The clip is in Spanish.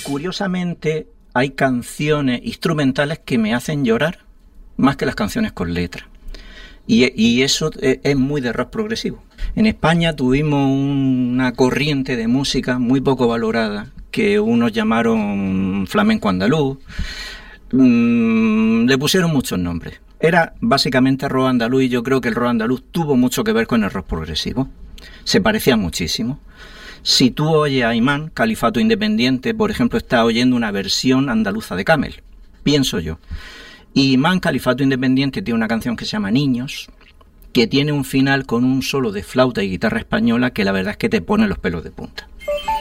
curiosamente hay canciones instrumentales que me hacen llorar más que las canciones con letra. Y eso es muy de rock progresivo. En España tuvimos una corriente de música muy poco valorada que unos llamaron flamenco andaluz. Le pusieron muchos nombres. Era básicamente rock andaluz, y yo creo que el rock andaluz tuvo mucho que ver con el rock progresivo. Se parecía muchísimo. Si tú oyes a Imán, Califato Independiente, por ejemplo, estás oyendo una versión andaluza de Camel, pienso yo. Y Imán, Califato Independiente, tiene una canción que se llama Niños, que tiene un final con un solo de flauta y guitarra española que la verdad es que te pone los pelos de punta.